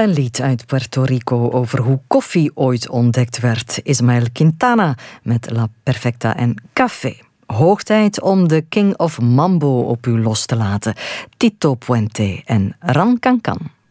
Een lied uit Puerto Rico over hoe koffie ooit ontdekt werd. Ismael Quintana met La Perfecta en Café. Hoog tijd om de King of Mambo op u los te laten. Tito Puente en Ran Can Can.